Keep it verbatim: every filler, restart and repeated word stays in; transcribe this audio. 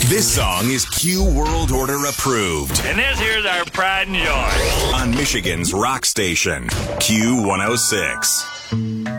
This song is Q World Order approved. And this here's our pride and joy. On Michigan's rock station, Q one oh six.